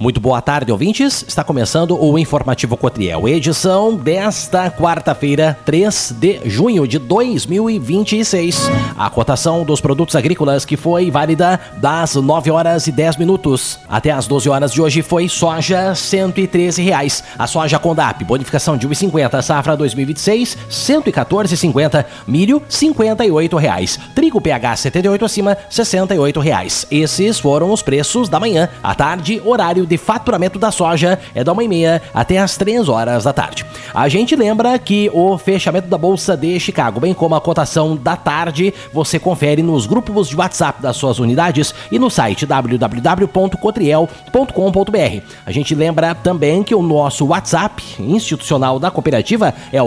Muito boa tarde, ouvintes. Está começando o Informativo Cotriel, edição desta quarta-feira, 3 de junho de 2026. A cotação dos produtos agrícolas que foi válida das 9 horas e 10 minutos até as 12 horas de hoje foi soja R$ 113. A soja Condap, bonificação de R$ 1,50, safra 2026, R$ 114,50. Milho, R$ 58. Trigo PH 78 acima, R$ 68. Esses foram os preços da manhã. À tarde, horário de faturamento da soja é da 1h30 até as 3 horas da tarde. A gente lembra que o fechamento da Bolsa de Chicago, bem como a cotação da tarde, você confere nos grupos de WhatsApp das suas unidades e no site www.cotriel.com.br. A gente lembra também que o nosso WhatsApp institucional da cooperativa é o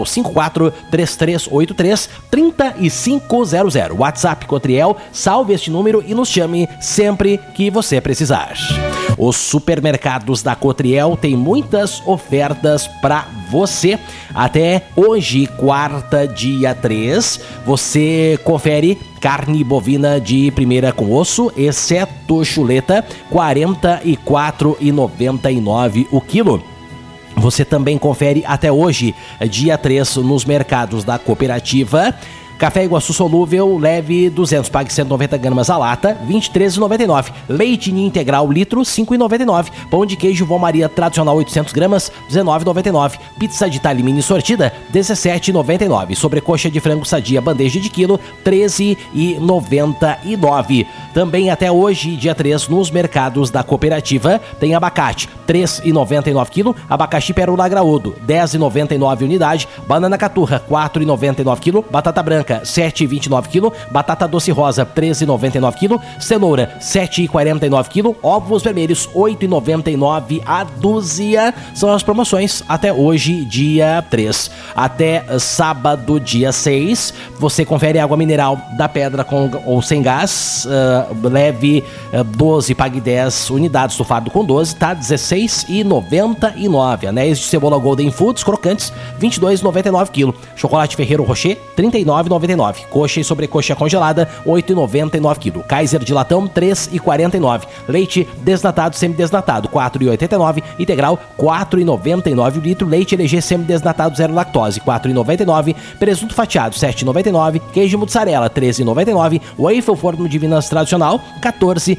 5433833500. WhatsApp Cotriel, salve este número e nos chame sempre que você precisar. Os supermercados da Cotriel têm muitas ofertas para você. Até hoje, quarta, dia 3, você confere carne bovina de primeira com osso, exceto chuleta, R$ 44,99 o quilo. Você também confere até hoje, dia 3, nos mercados da cooperativa. Café Iguaçu solúvel, leve 200, pague 190 gramas a lata, R$ 23,99. Leite Ninho integral, litro, R$ 5,99. Pão de queijo Vó Maria tradicional, 800 gramas, R$ 19,99. Pizza de talhe mini sortida, R$ 17,99. Sobrecoxa de frango sadia, bandeja de quilo, R$ 13,99. Também até hoje, dia 3, nos mercados da cooperativa, tem abacate, R$ 3,99 quilo. Abacaxi Pérola Graúdo, R$ 10,99 unidade. Banana caturra, R$ 4,99 quilo. Batata branca, R$ 7,29 quilo. Batata doce rosa, R$ 13,99 quilo. Cenoura, R$ 7,49 quilo. Ovos vermelhos, R$ 8,99 a dúzia. São as promoções até hoje, dia 3. Até sábado, dia 6, você confere água mineral da Pedra com ou sem gás, leve 12, pague 10 unidades, estufado com 12, tá? R$ 16,99. Anéis de cebola Golden Foods crocantes, R$ 22,99 quilo. Chocolate Ferrero Rocher, R$ 39,99. Coxa e sobrecoxa congelada, R$ 8,99 quilo. Kaiser de latão, R$ 3,49. Leite desnatado, semidesnatado, R$ 4,89. Integral, R$ 4,99 o litro. Leite LG semidesnatado, zero lactose, R$ 4,99. Presunto fatiado, R$ 7,99. Queijo mussarela, R$ 13,99. Waffle forno de Minas tradicional, R$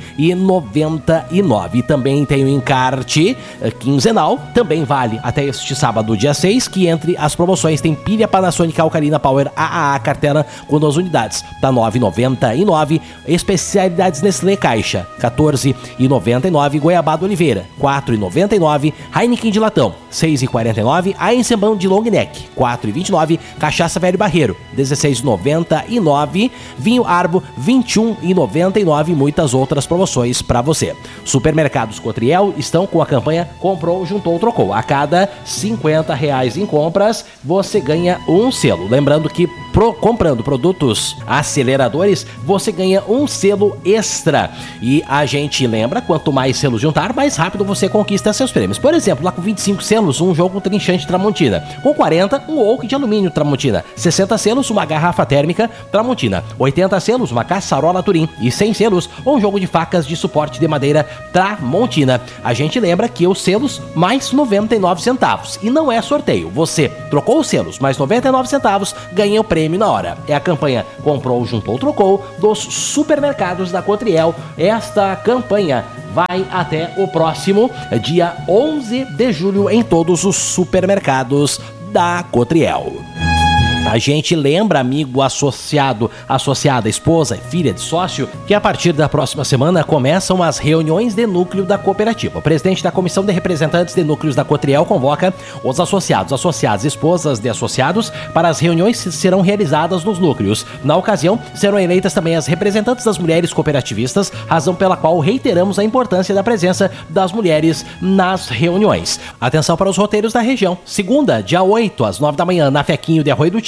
14,99. E também tem o encarte quinzenal, também vale até este sábado, dia 6, que entre as promoções tem pilha Panasonic Alcalina Power AAA cartela com 2 unidades, tá R$ 9,99. Especialidades Nestlé Caixa, R$ 14,99. Goiabada Oliveira, R$ 4,99. Heineken de latão, R$ 6,49. Eisenbahn de long neck, R$ 4,29. Cachaça Velho Barreiro, R$ 16,99. Vinho Arbo, R$ 21,99. E muitas outras promoções para você. Supermercados Cotriel estão com a campanha Comprou, Juntou, Trocou. A cada R$ 50 em compras, você ganha um selo. Lembrando que comprando produtos aceleradores, você ganha um selo extra. E a gente lembra, quanto mais selos juntar, mais rápido você conquista seus prêmios. Por exemplo, lá com 25 selos, um jogo trinchante Tramontina. Com 40, um oak de alumínio Tramontina. 60 selos, uma garrafa térmica Tramontina. 80 selos, uma caçarola Turim. E 100 selos, um jogo de facas de suporte de madeira Tramontina. A gente lembra que os selos mais 99 centavos. E não é sorteio. Você trocou os selos mais 99 centavos, ganha o prêmio na hora. É a campanha Comprou, Juntou, Trocou dos supermercados da Cotriel. Esta campanha vai até o próximo dia 11 de julho em todos os supermercados da Cotriel. A gente lembra, amigo, associado, associada, esposa, filha de sócio, que a partir da próxima semana começam as reuniões de núcleo da cooperativa. O presidente da Comissão de Representantes de Núcleos da Cotriel convoca os associados, associadas, esposas de associados para as reuniões que serão realizadas nos núcleos. Na ocasião, serão eleitas também as representantes das mulheres cooperativistas, razão pela qual reiteramos a importância da presença das mulheres nas reuniões. Atenção para os roteiros da região. Segunda, dia 8, às 9 da manhã, na Fequinho de Arroio do Tigre,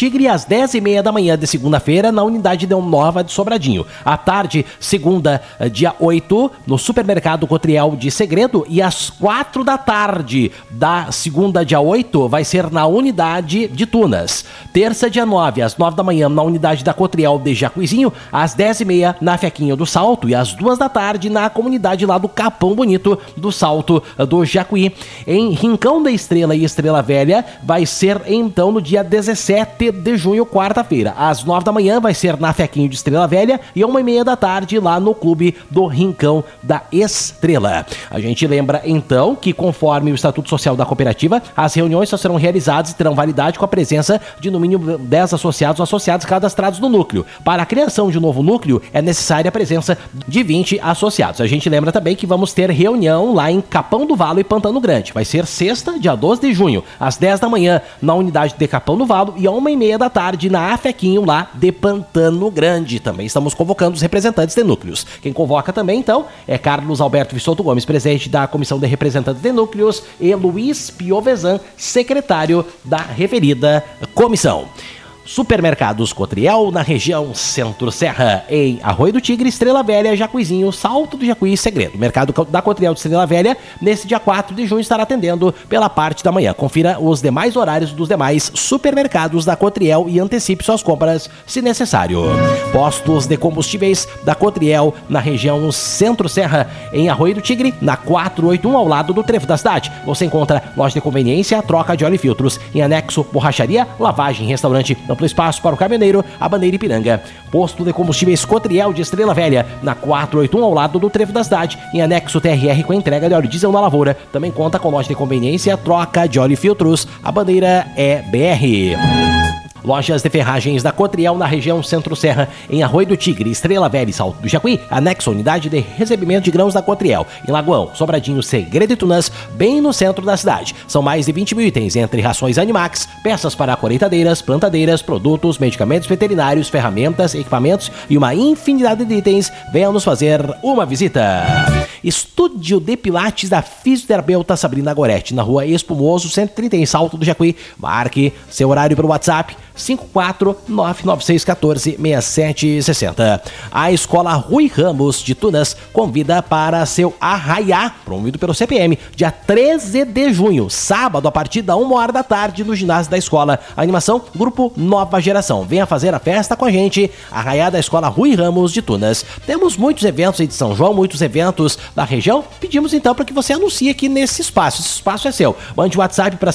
Tigre, às 10h30 da manhã de segunda-feira, na unidade Nova de Sobradinho. À tarde, segunda, dia 8, no Supermercado Cotriel de Segredo, e às 4 da tarde da segunda, dia 8, vai ser na unidade de Tunas. Terça, dia 9, às 9 da manhã, na unidade da Cotriel de Jacuizinho, às 10h30 na Fequinha do Salto e às 2 da tarde na comunidade lá do Capão Bonito do Salto do Jacuí. Em Rincão da Estrela e Estrela Velha vai ser então no dia 17 de junho, quarta-feira. Às 9 da manhã vai ser na Fequinho de Estrela Velha e 1h30 da tarde lá no Clube do Rincão da Estrela. A gente lembra então que, conforme o Estatuto Social da Cooperativa, as reuniões só serão realizadas e terão validade com a presença de no mínimo 10 associados ou associados cadastrados no núcleo. Para a criação de um novo núcleo é necessária a presença de 20 associados. A gente lembra também que vamos ter reunião lá em Capão do Valo e Pantano Grande. Vai ser sexta, dia 12 de junho, às 10 da manhã na unidade de Capão do Valo e 1h30 da tarde na Afequinho lá de Pantano Grande. Também estamos convocando os representantes de núcleos. Quem convoca também então é Carlos Alberto Vissoto Gomes, presidente da Comissão de Representantes de Núcleos, e Luiz Piovesan, secretário da referida comissão. Supermercados Cotriel, na região Centro-Serra, em Arroio do Tigre, Estrela Velha, Jacuizinho, Salto do Jacuí e Segredo. Mercado da Cotriel de Estrela Velha, nesse dia 4 de junho, estará atendendo pela parte da manhã. Confira os demais horários dos demais supermercados da Cotriel e antecipe suas compras, se necessário. Postos de combustíveis da Cotriel, na região Centro-Serra, em Arroio do Tigre, na 481, ao lado do trevo da cidade. Você encontra loja de conveniência, troca de óleo e filtros. Em anexo, borracharia, lavagem, restaurante, amplo espaço para o caminhoneiro, a bandeira Ipiranga. Posto de combustíveis Cotriel de Estrela Velha, na 481, ao lado do trevo da cidade. Em anexo, TRR com entrega de óleo diesel na lavoura. Também conta com loja de conveniência, troca de óleo e filtros. A bandeira é BR. Lojas de ferragens da Cotriel, na região Centro-Serra, em Arroio do Tigre, Estrela Velha e Salto do Jacuí, anexo unidade de recebimento de grãos da Cotriel, em Lagoão, Sobradinho, Segredo e Tunas, bem no centro da cidade. São mais de 20 mil itens, entre rações Animax, peças para colheitadeiras, plantadeiras, produtos, medicamentos veterinários, ferramentas, equipamentos e uma infinidade de itens. Venha nos fazer uma visita. Estúdio de Pilates da fisioterapeuta Sabrina Goretti, na rua Espumoso, 130, em Salto do Jacuí. Marque seu horário pelo WhatsApp 54996146760. A Escola Rui Ramos de Tunas convida para seu arraiá, promovido pelo CPM, dia 13 de junho, sábado, a partir da 1h da tarde, no ginásio da escola. A animação, Grupo Nova Geração. Venha fazer a festa com a gente, arraiá da Escola Rui Ramos de Tunas. Temos muitos eventos aí de São João, muitos eventos da região. Pedimos então para que você anuncie aqui nesse espaço. Esse espaço é seu. Mande o WhatsApp para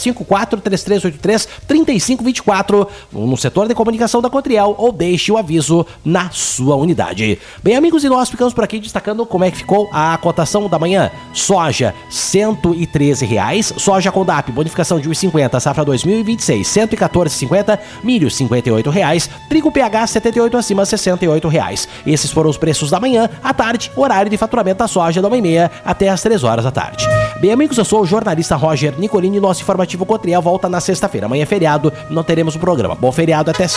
5433833524 no setor de comunicação da Cotriel ou deixe o aviso na sua unidade. Bem, amigos, e nós ficamos por aqui destacando como é que ficou a cotação da manhã. Soja, R$ 113,00. Soja Condap, bonificação de 1,50, safra 2026, R$ 114,50. Milho, R$ 58,00. Trigo PH 78 acima, R$ 68,00. Esses foram os preços da manhã. À tarde, horário de faturamento da soja da 1h30 até às 3h da tarde. Bem, amigos, eu sou o jornalista Roger Nicolini e nosso informativo Cotriel volta na sexta-feira. Amanhã é feriado, não teremos o programa. Bom feriado, até